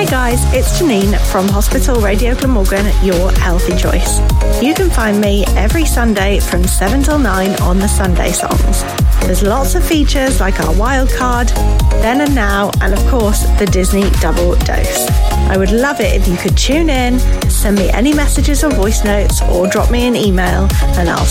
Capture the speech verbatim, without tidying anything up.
guys, it's Janine from Hospital Radio Glamorgan, your healthy choice. You can find me every Sunday from seven till nine on the Sunday Songs. There's lots of features like our wild card, Then and Now, and of course the Disney Double Dose. I would love it if you could tune in, send me any messages or voice notes, or drop me an email, and I'll